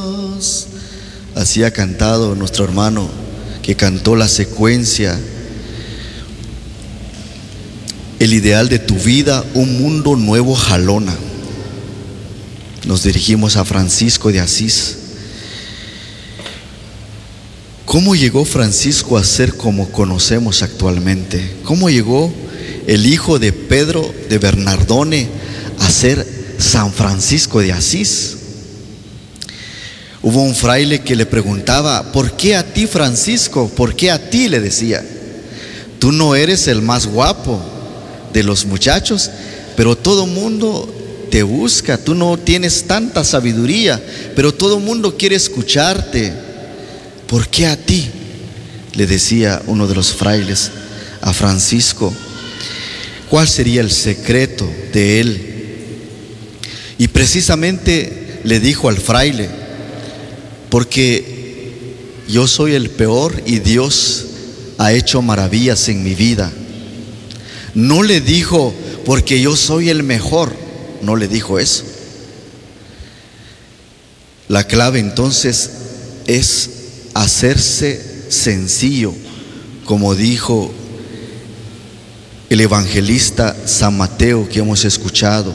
Así ha cantado nuestro hermano que cantó la secuencia. El ideal de tu vida, un mundo nuevo jalona. Nos dirigimos a Francisco de Asís. ¿Cómo llegó Francisco a ser como conocemos actualmente? ¿Cómo llegó el hijo de Pedro de Bernardone a ser San Francisco de Asís? Hubo un fraile que le preguntaba: ¿por qué a ti, Francisco? ¿Por qué a ti? Le decía. Tú no eres el más guapo de los muchachos, pero todo mundo te busca. Tú no tienes tanta sabiduría, pero todo mundo quiere escucharte. ¿Por qué a ti? Le decía uno de los frailes a Francisco. ¿Cuál sería el secreto de él? Y precisamente le dijo al fraile: porque yo soy el peor y Dios ha hecho maravillas en mi vida. No le dijo: porque yo soy el mejor. No le dijo eso. La clave entonces es hacerse sencillo, como dijo el evangelista San Mateo que hemos escuchado.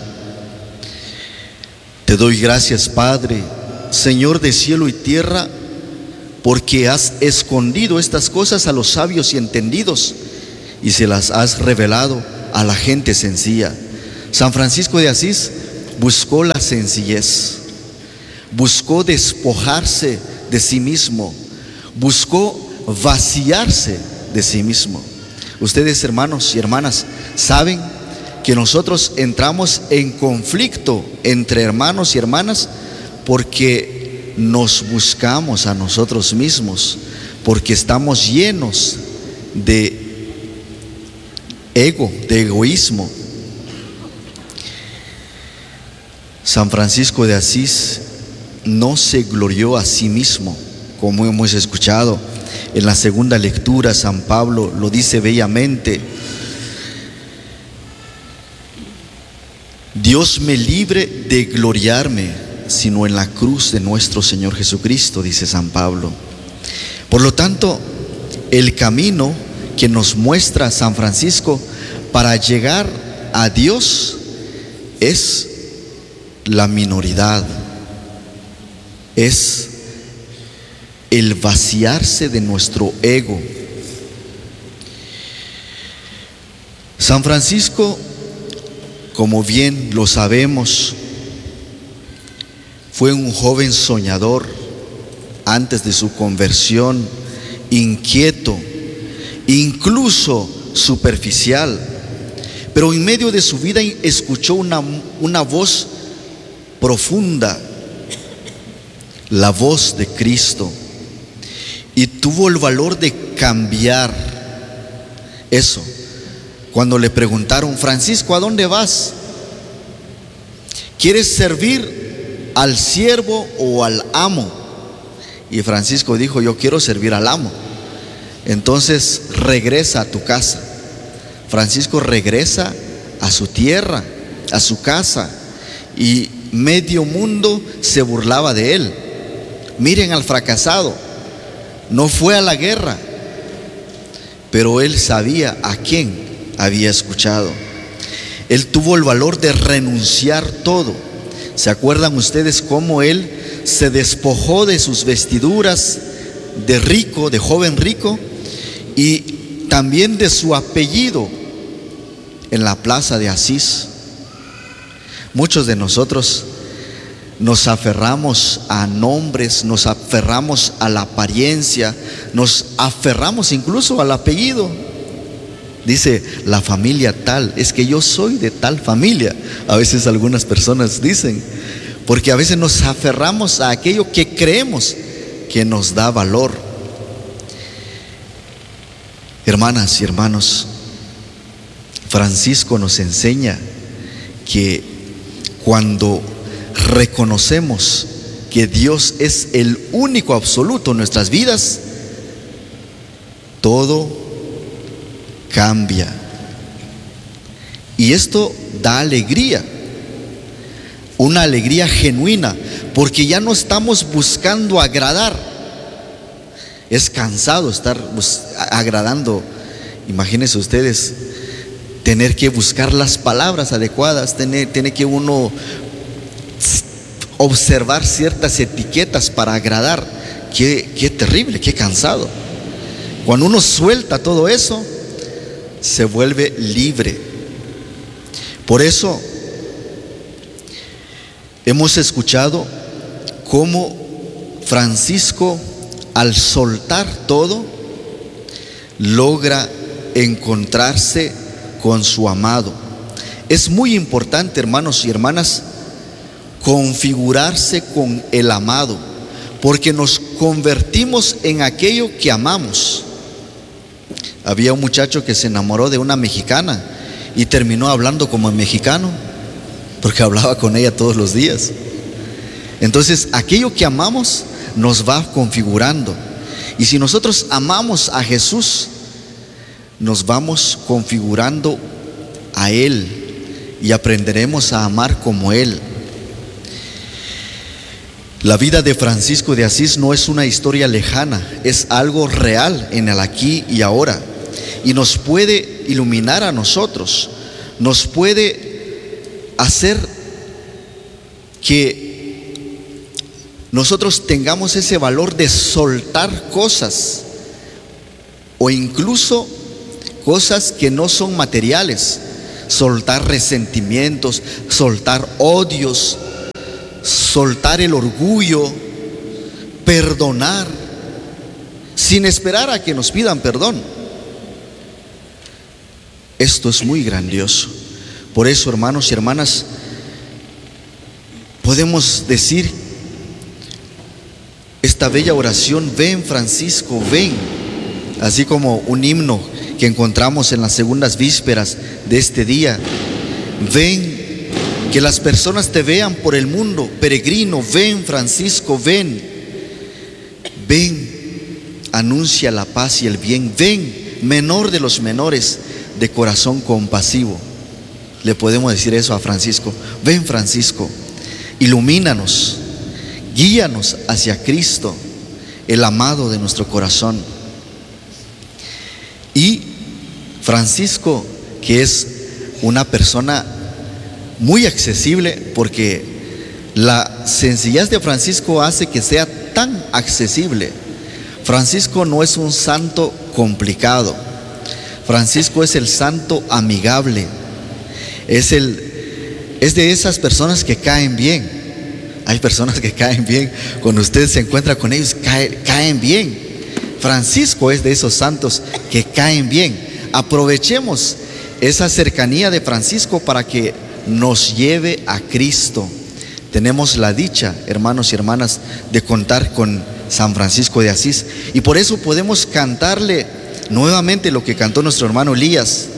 Te doy gracias, Padre, Señor de cielo y tierra, porque has escondido estas cosas a los sabios y entendidos y se las has revelado a la gente sencilla. San Francisco de Asís buscó la sencillez, buscó despojarse de sí mismo, buscó vaciarse de sí mismo. Ustedes, hermanos y hermanas, saben que nosotros entramos en conflicto entre hermanos y hermanas porque nos buscamos a nosotros mismos, porque estamos llenos de ego, de egoísmo. San Francisco de Asís no se glorió a sí mismo, como hemos escuchado en la segunda lectura. San Pablo lo dice bellamente: Dios me libre de gloriarme, sino en la cruz de nuestro Señor Jesucristo, dice San Pablo. Por lo tanto, el camino que nos muestra San Francisco para llegar a Dios es la minoridad, es el vaciarse de nuestro ego. San Francisco, como bien lo sabemos, fue un joven soñador antes de su conversión, inquieto, incluso superficial, pero en medio de su vida escuchó una voz profunda, la voz de Cristo, y tuvo el valor de cambiar eso. Cuando le preguntaron: Francisco, ¿a dónde vas? ¿Quieres servir al siervo o al amo? Y Francisco dijo: yo quiero servir al amo. Entonces regresa a tu casa. Francisco regresa a su tierra, a su casa, y medio mundo se burlaba de él. Miren al fracasado, no fue a la guerra, pero él sabía a quién había escuchado. Él tuvo el valor de renunciar todo. ¿Se acuerdan ustedes cómo él se despojó de sus vestiduras de rico, de joven rico, y también de su apellido en la plaza de Asís? Muchos de nosotros nos aferramos a nombres, nos aferramos a la apariencia, nos aferramos incluso al apellido. Dice la familia tal, es que yo soy de tal familia. A veces algunas personas dicen, porque a veces nos aferramos a aquello que creemos que nos da valor. Hermanas y hermanos, Francisco nos enseña que cuando reconocemos que Dios es el único absoluto en nuestras vidas, todo cambia. Y esto da alegría. una alegría genuina, porque ya no estamos buscando agradar. Es cansado estar agradando. Imagínense ustedes tener que buscar las palabras adecuadas, tiene que uno observar ciertas etiquetas para agradar. Qué terrible, qué cansado. Cuando uno suelta todo eso, se vuelve libre. Por eso hemos escuchado cómo Francisco, al soltar todo, logra encontrarse con su amado. Es muy importante, hermanos y hermanas, configurarse con el amado, porque nos convertimos en aquello que amamos. Había un muchacho que se enamoró de una mexicana y terminó hablando como mexicano, porque hablaba con ella todos los días. Entonces, aquello que amamos nos va configurando. Y si nosotros amamos a Jesús, nos vamos configurando a Él y aprenderemos a amar como Él. La vida de Francisco de Asís no es una historia lejana, es algo real en el aquí y ahora. Y nos puede iluminar a nosotros, nos puede hacer que nosotros tengamos ese valor de soltar cosas, o incluso cosas que no son materiales, soltar resentimientos, soltar odios, soltar el orgullo, perdonar, sin esperar a que nos pidan perdón. Esto es muy grandioso. Por eso, hermanos y hermanas, podemos decir esta bella oración: ven, Francisco, ven, así como un himno que encontramos en las segundas vísperas de este día. Ven, que las personas te vean por el mundo, peregrino, ven, Francisco, ven. Ven, anuncia la paz y el bien. Ven, menor de los menores, de corazón compasivo. Le podemos decir eso a Francisco. Ven, Francisco, ilumínanos, guíanos hacia Cristo, el amado de nuestro corazón. Y Francisco, que es una persona muy accesible, porque la sencillez de Francisco hace que sea tan accesible. Francisco no es un santo complicado. Francisco es el santo amigable. Es de esas personas que caen bien. Hay personas que caen bien. Cuando usted se encuentra con ellos, caen bien. Francisco es de esos santos que caen bien. Aprovechemos esa cercanía de Francisco para que nos lleve a Cristo. Tenemos la dicha, hermanos y hermanas, de contar con San Francisco de Asís, y por eso podemos cantarle nuevamente lo que cantó nuestro hermano Elías: